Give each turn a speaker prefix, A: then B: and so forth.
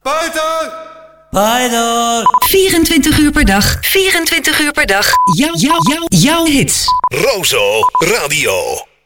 A: Buiten!
B: Buiten!
C: 24 uur per dag, 24 uur per dag. Jouw hits.
D: Rozo Radio.